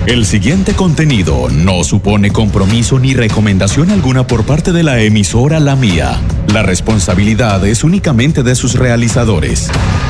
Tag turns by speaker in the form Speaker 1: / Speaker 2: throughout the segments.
Speaker 1: El siguiente contenido no supone compromiso ni recomendación alguna por parte de la emisora La Mía. La responsabilidad es únicamente de sus realizadores.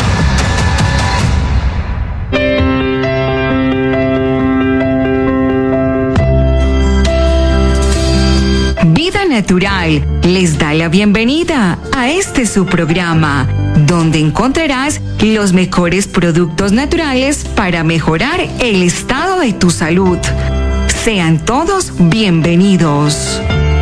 Speaker 2: Vida Natural les da la bienvenida a este su programa, donde encontrarás los mejores productos naturales para mejorar el estado de tu salud. Sean todos bienvenidos.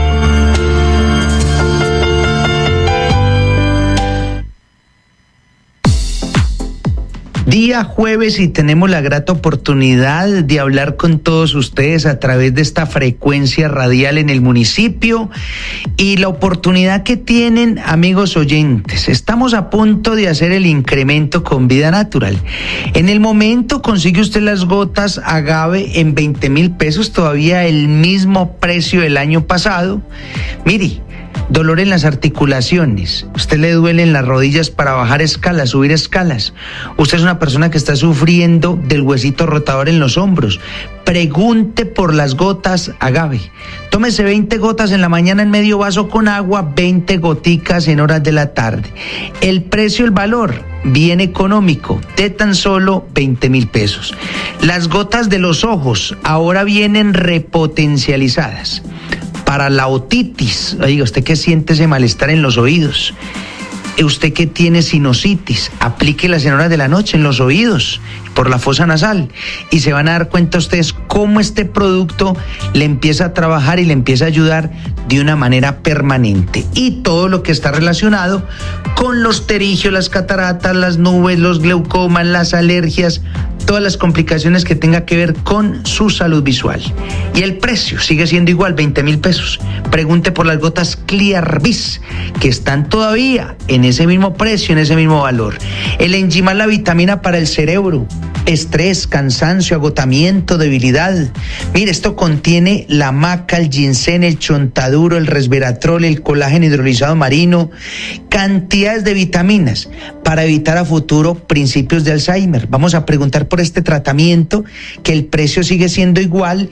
Speaker 3: Día jueves y tenemos la grata oportunidad de hablar con todos ustedes a través de esta frecuencia radial en el municipio y la oportunidad que tienen, amigos oyentes. Estamos a punto de hacer el incremento con Vida Natural. En el momento consigue usted las gotas agave en 20,000 pesos, todavía el mismo precio del año pasado. Mire, dolor en las articulaciones, usted le duelen las rodillas para bajar escalas, subir escalas, usted es una persona que está sufriendo del huesito rotador en los hombros, pregunte por las gotas agave. Tómese 20 gotas en la mañana en medio vaso con agua, 20 goticas en horas de la tarde. El precio, el valor, bien económico, de tan solo 20,000 pesos. Las gotas de los ojos ahora vienen repotencializadas. Para la otitis, oiga, usted que siente ese malestar en los oídos, usted que tiene sinusitis, aplíquelas en horas de la noche en los oídos, por la fosa nasal, y se van a dar cuenta ustedes cómo este producto le empieza a trabajar y le empieza a ayudar de una manera permanente. Y todo lo que está relacionado con los pterigios, las cataratas, las nubes, los glaucomas, las alergias, todas las complicaciones que tenga que ver con su salud visual. Y el precio sigue siendo igual, 20,000 pesos. Pregunte por las gotas Clearvis, que están todavía en ese mismo precio, en ese mismo valor. El Enzima, la vitamina para el cerebro, estrés, cansancio, agotamiento, debilidad. Mire, esto contiene la maca, el ginseng, el chontaduro, el resveratrol, el colágeno hidrolizado marino, cantidades de vitaminas para evitar a futuro principios de Alzheimer. Vamos a preguntar por este tratamiento, que el precio sigue siendo igual,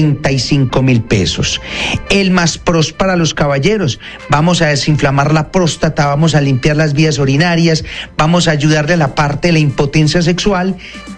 Speaker 3: 35,000 pesos. El Maspros para los caballeros, vamos a desinflamar la próstata, vamos a limpiar las vías urinarias, vamos a ayudarle a la parte de la impotencia sexual.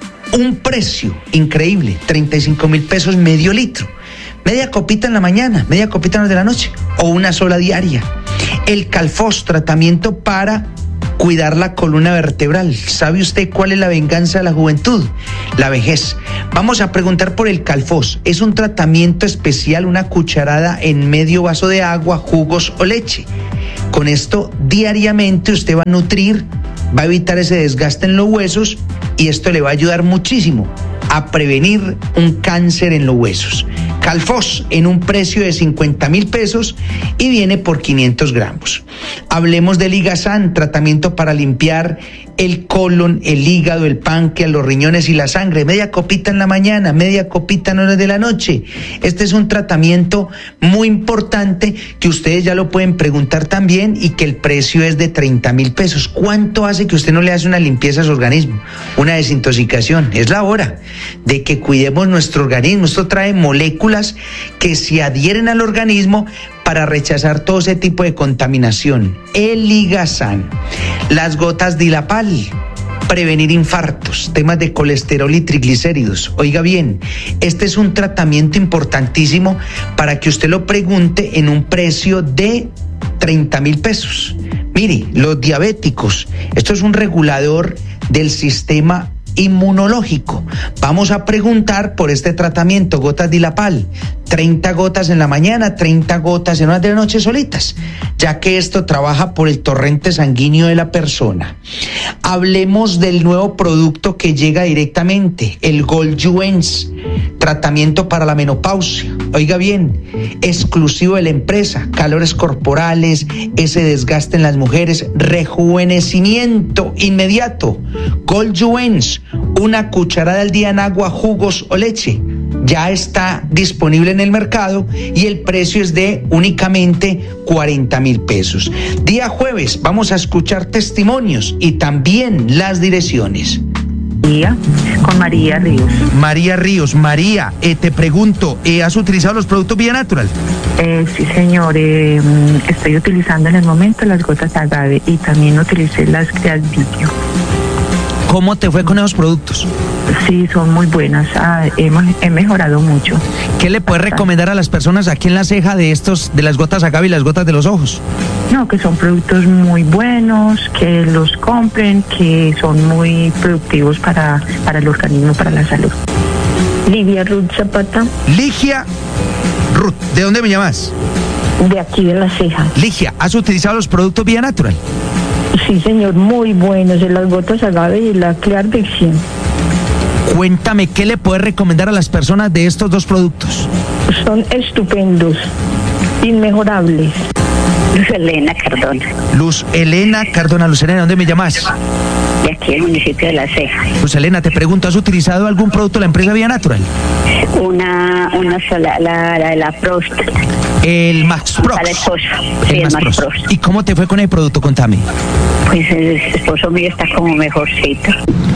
Speaker 3: Un precio increíble, 35,000 pesos, medio litro. Media copita en la mañana, media copita en la de la noche, o una sola diaria. El Calfos, tratamiento para cuidar la columna vertebral. ¿Sabe usted cuál es la venganza de la juventud? La vejez. Vamos a preguntar por el Calfos. Es un tratamiento especial, una cucharada en medio vaso de agua, jugos o leche. Con esto diariamente usted va a nutrir, va a evitar ese desgaste en los huesos y esto le va a ayudar muchísimo a prevenir un cáncer en los huesos. Calfos en un precio de 50,000 pesos y viene por 500 gramos. Hablemos del Ligasan, tratamiento para limpiar el colon, el hígado, el páncreas, los riñones y la sangre. Media copita en la mañana, media copita en horas de la noche. Este es un tratamiento muy importante que ustedes ya lo pueden preguntar también y que el precio es de 30,000 pesos. ¿Cuánto hace que usted no le hace una limpieza a su organismo? Una desintoxicación. Es la hora de que cuidemos nuestro organismo. Esto trae moléculas que se adhieren al organismo para rechazar todo ese tipo de contaminación. El Ligasan, las gotas Dilapal, prevenir infartos, temas de colesterol y triglicéridos. Oiga bien, este es un tratamiento importantísimo para que usted lo pregunte en un precio de 30,000 pesos. Mire, los diabéticos, esto es un regulador del sistema inmunológico. Vamos a preguntar por este tratamiento, gotas Dilapal, 30 gotas en la mañana, 30 gotas en horas de la noche solitas, ya que esto trabaja por el torrente sanguíneo de la persona. Hablemos del nuevo producto que llega directamente, el Goldjuens, tratamiento para la menopausia. Oiga bien, exclusivo de la empresa, calores corporales, ese desgaste en las mujeres, rejuvenecimiento inmediato. Goldjuens, una cucharada al día en agua, jugos o leche. Ya está disponible en el mercado y el precio es de únicamente 40,000 pesos. Día jueves vamos a escuchar testimonios y también las direcciones.
Speaker 4: Con María Ríos.
Speaker 3: María Ríos. María, te pregunto, ¿has utilizado los productos Vía Natural?
Speaker 4: Sí, señor. Estoy utilizando en el momento las gotas agave y también utilicé las Creadvitio.
Speaker 3: ¿Cómo te fue con esos productos?
Speaker 4: Sí, son muy buenas. He mejorado mucho.
Speaker 3: ¿Qué le puedes recomendar a las personas aquí en La Ceja de las gotas agave y las gotas de los ojos?
Speaker 4: No, que son productos muy buenos, que los compren, que son muy productivos para el organismo, para la salud.
Speaker 5: Ligia Ruth Zapata.
Speaker 3: Ligia Ruth, ¿de dónde me llamas?
Speaker 5: De aquí de La Ceja.
Speaker 3: Ligia, ¿has utilizado los productos Vía Natural?
Speaker 5: Sí, señor, muy buenos, de las gotas agave y la Creadvitio.
Speaker 3: Cuéntame, ¿qué le puedes recomendar a las personas de estos dos productos?
Speaker 5: Son estupendos, inmejorables.
Speaker 6: Luz Elena Cardona.
Speaker 3: Luz Elena Cardona. Luz Elena, ¿dónde me llamas?
Speaker 6: De aquí del municipio de La Ceja.
Speaker 3: Luz Elena, te pregunto, ¿has utilizado algún producto de la empresa Vía Natural?
Speaker 6: Una sola, la de la próstata.
Speaker 3: El Max Pro.
Speaker 6: Para el esposo. Sí, el Max Pro.
Speaker 3: ¿Y cómo te fue con el producto? Contame.
Speaker 6: Pues el esposo mío está como mejorcito.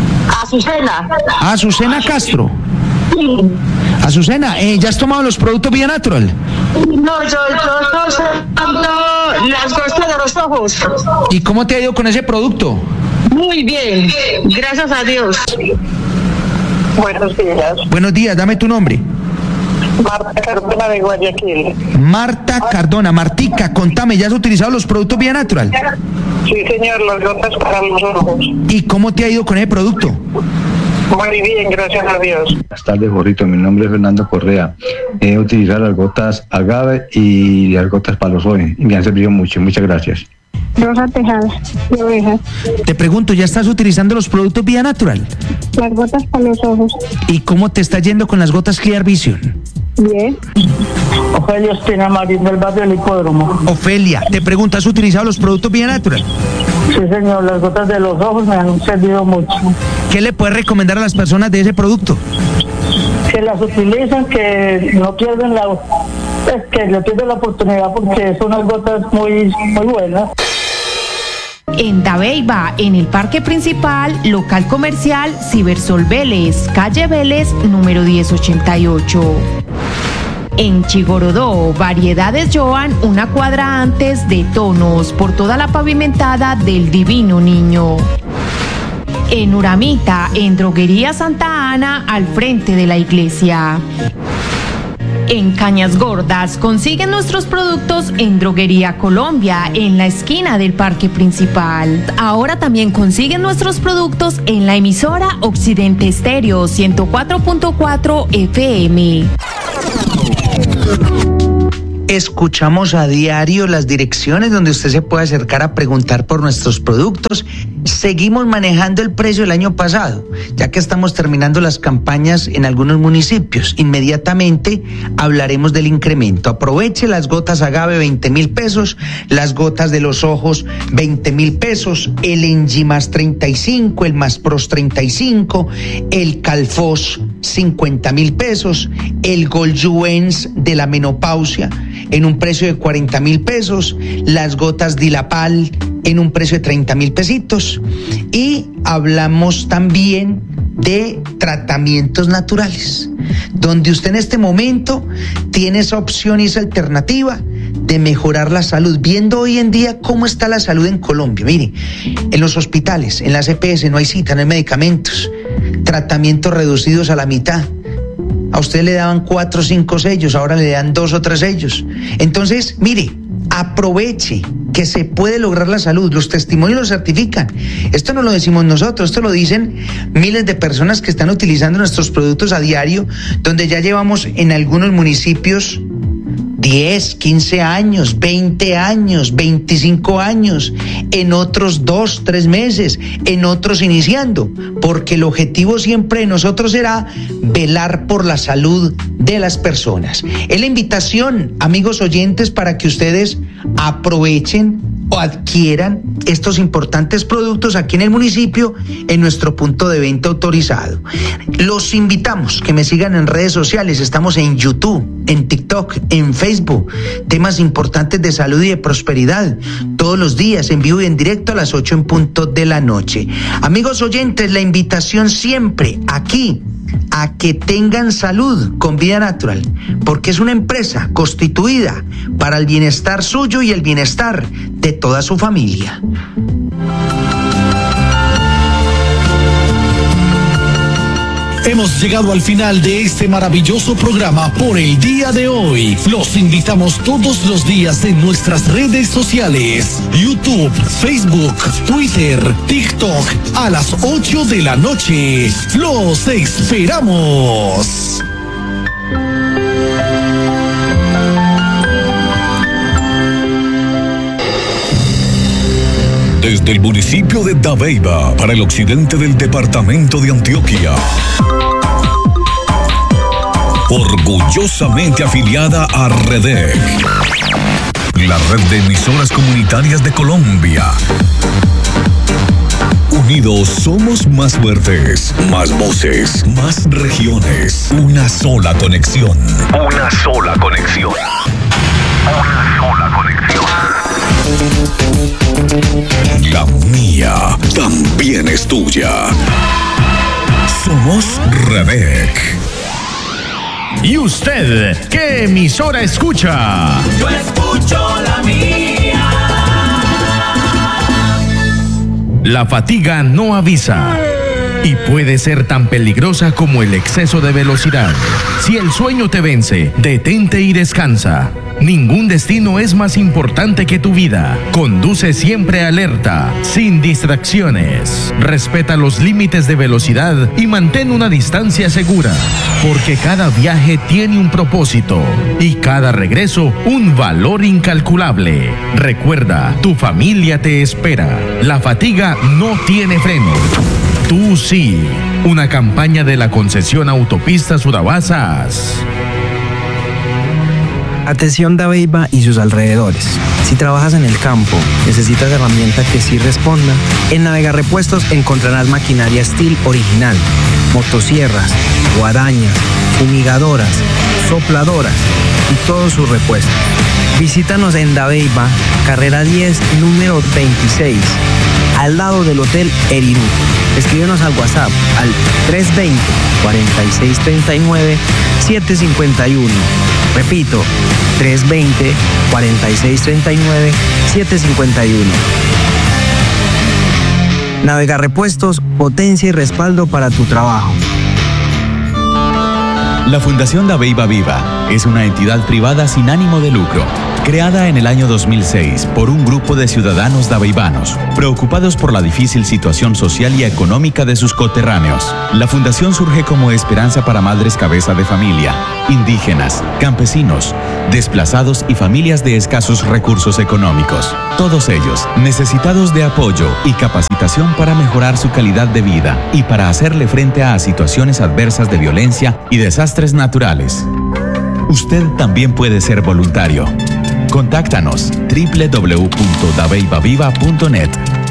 Speaker 3: Azucena Castro. Azucena, ¿ya has tomado los productos Vía Natural?
Speaker 7: No, yo estoy usando las gotas de los ojos.
Speaker 3: ¿Y cómo te ha ido con ese producto?
Speaker 7: Muy bien, gracias a Dios.
Speaker 8: Buenos días.
Speaker 3: Buenos días, dame tu nombre.
Speaker 8: Marta Cardona de Guayaquil.
Speaker 3: Marta Cardona. Martica, contame, ¿ya has utilizado los productos Vía Natural?
Speaker 8: Sí, señor, las gotas para los ojos.
Speaker 3: ¿Y cómo te ha ido con ese producto?
Speaker 8: Muy bien, gracias a Dios.
Speaker 9: Buenas tardes, Jorrito. Mi nombre es Fernando Correa. He utilizado las gotas agave y las gotas para los ojos y me han servido mucho. Muchas gracias.
Speaker 5: Rosa Tejada, de Ovejas.
Speaker 3: Te pregunto, ¿ya estás utilizando los productos Vía Natural?
Speaker 5: Las gotas para los ojos.
Speaker 3: ¿Y cómo te está yendo con las gotas Clear Vision?
Speaker 5: Bien.
Speaker 8: Ofelia Espina Marín del barrio del Hipódromo.
Speaker 3: Ofelia, te pregunto, ¿has utilizado los productos Vía Natural?
Speaker 8: Sí, señor, las gotas de los ojos me han servido mucho.
Speaker 3: ¿Qué le puedes recomendar a las personas de ese producto?
Speaker 8: Que las utilicen, que no pierden que le pierden la oportunidad porque son unas gotas muy buenas.
Speaker 10: En Dabeiba, en el Parque Principal, local comercial Cibersol Vélez, calle Vélez, número 1088. En Chigorodó, Variedades Joan, una cuadra antes de Tonos, por toda la pavimentada del Divino Niño. En Uramita, en Droguería Santa Ana, al frente de la iglesia. En Cañas Gordas, consiguen nuestros productos en Droguería Colombia, en la esquina del Parque Principal. Ahora también consiguen nuestros productos en la emisora Occidente Estéreo 104.4 FM.
Speaker 3: Escuchamos a diario las direcciones donde usted se puede acercar a preguntar por nuestros productos. Seguimos manejando el precio del año pasado, ya que estamos terminando las campañas en algunos municipios. Inmediatamente hablaremos del incremento. Aproveche las gotas agave, 20,000 pesos, las gotas de los ojos, 20,000 pesos, el Enzymas 35, el Más Pros 35, el Calfos 50,000 pesos, el Goljuvens de la menopausia en un precio de 40,000 pesos, las gotas Dilapal en un precio de 30,000 pesitos. Y hablamos también de tratamientos naturales, donde usted en este momento tiene esa opción y esa alternativa de mejorar la salud, viendo hoy en día cómo está la salud en Colombia. Mire, en los hospitales, en las EPS no hay cita, no hay medicamentos, tratamientos reducidos a la mitad. A usted le daban 4 o 5 sellos, ahora le dan 2 o 3 sellos. Entonces, mire, aproveche que se puede lograr la salud. Los testimonios lo certifican. Esto no lo decimos nosotros, esto lo dicen miles de personas que están utilizando nuestros productos a diario, donde ya llevamos en algunos municipios 10, 15 años, 20 años, 25 años, en otros 2, 3 meses, en otros iniciando, porque el objetivo siempre de nosotros será velar por la salud de las personas. Es la invitación, amigos oyentes, para que ustedes aprovechen o adquieran estos importantes productos aquí en el municipio en nuestro punto de venta autorizado. Los invitamos que me sigan en redes sociales. Estamos en YouTube, en TikTok, en Facebook. Temas importantes de salud y de prosperidad todos los días en vivo y en directo a las 8 en punto de la noche. Amigos oyentes, la invitación siempre aquí a que tengan salud con Vida Natural, porque es una empresa constituida para el bienestar suyo y el bienestar de toda su familia.
Speaker 11: Hemos llegado al final de este maravilloso programa por el día de hoy. Los invitamos todos los días en nuestras redes sociales: YouTube, Facebook, Twitter, TikTok, a las 8 de la noche. ¡Los esperamos!
Speaker 12: Desde el municipio de Dabeiba, para el occidente del departamento de Antioquia. Orgullosamente afiliada a REDEC, la red de emisoras comunitarias de Colombia. Unidos somos más fuertes, más voces, más regiones. Una sola conexión. Una sola conexión. Una sola conexión. La mía también es tuya. Somos REDEC.
Speaker 13: ¿Y usted qué emisora escucha?
Speaker 14: Yo escucho la mía.
Speaker 13: La fatiga no avisa y puede ser tan peligrosa como el exceso de velocidad. Si el sueño te vence, detente y descansa. Ningún destino es más importante que tu vida. Conduce siempre alerta, sin distracciones. Respeta los límites de velocidad y mantén una distancia segura, porque cada viaje tiene un propósito y cada regreso un valor incalculable. Recuerda, tu familia te espera. La fatiga no tiene freno. Tú sí. Una campaña de la concesión Autopistas Urabá-SAS.
Speaker 15: Atención Dabeiba y sus alrededores. Si trabajas en el campo, necesitas herramientas que sí respondan. En Navega Repuestos encontrarás maquinaria Steel original, motosierras, guadañas, fumigadoras, sopladoras y todos sus repuestos. Visítanos en Dabeiba, carrera 10, número 26, al lado del Hotel Erirú. Escríbenos al WhatsApp al 320-4639-751. Repito, 320-4639-751. Navega Repuestos, potencia y respaldo para tu trabajo.
Speaker 1: La Fundación Dabeiba Viva es una entidad privada sin ánimo de lucro, creada en el año 2006 por un grupo de ciudadanos dabeibanos, preocupados por la difícil situación social y económica de sus coterráneos. La fundación surge como esperanza para madres cabeza de familia, indígenas, campesinos, desplazados y familias de escasos recursos económicos. Todos ellos necesitados de apoyo y capacitación para mejorar su calidad de vida y para hacerle frente a situaciones adversas de violencia y desastres naturales. Usted también puede ser voluntario. Contáctanos www.dabeibaviva.net.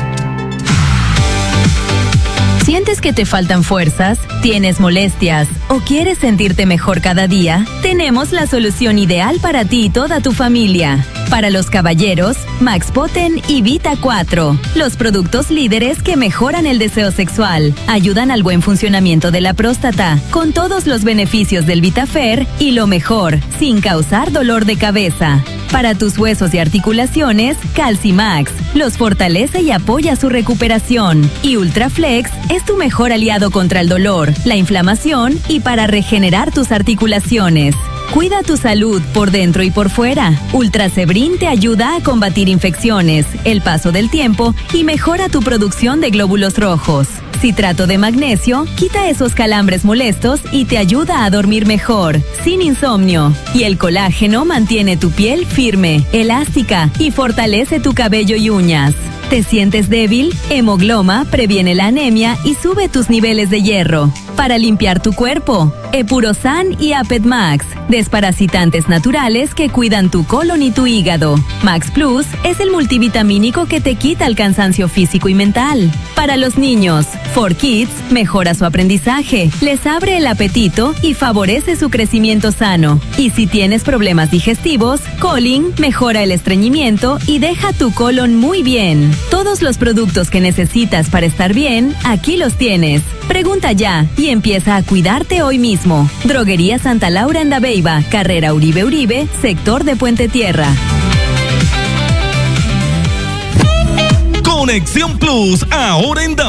Speaker 16: ¿Sientes que te faltan fuerzas? ¿Tienes molestias? ¿O quieres sentirte mejor cada día? Tenemos la solución ideal para ti y toda tu familia. Para los caballeros, Max Poten y Vita 4, los productos líderes que mejoran el deseo sexual, ayudan al buen funcionamiento de la próstata, con todos los beneficios del Vitafer y lo mejor, sin causar dolor de cabeza. Para tus huesos y articulaciones, Calcimax los fortalece y apoya su recuperación. Y Ultraflex es tu mejor aliado contra el dolor, la inflamación y para regenerar tus articulaciones. Cuida tu salud por dentro y por fuera. Ultrasebrin te ayuda a combatir infecciones, el paso del tiempo y mejora tu producción de glóbulos rojos. Citrato de magnesio quita esos calambres molestos y te ayuda a dormir mejor, sin insomnio. Y el colágeno mantiene tu piel firme, elástica y fortalece tu cabello y uñas. ¿Te sientes débil? Hemogloma previene la anemia y sube tus niveles de hierro. para limpiar tu cuerpo. Epurosan y Apet Max, desparasitantes naturales que cuidan tu colon y tu hígado. Max Plus es el multivitamínico que te quita el cansancio físico y mental. Para los niños, 4Kids mejora su aprendizaje, les abre el apetito y favorece su crecimiento sano. Y si tienes problemas digestivos, Colin mejora el estreñimiento y deja tu colon muy bien. Todos los productos que necesitas para estar bien, aquí los tienes. Pregunta ya y empieza a cuidarte hoy mismo. Droguería Santa Laura en Dabeiba, carrera Uribe, sector de Puente Tierra.
Speaker 12: Conexión Plus, ahora en